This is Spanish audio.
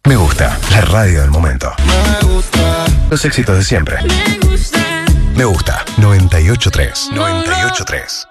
Me gusta, la radio del momento. Me gusta. Los éxitos de siempre. Me gusta. 98.3. 98.3.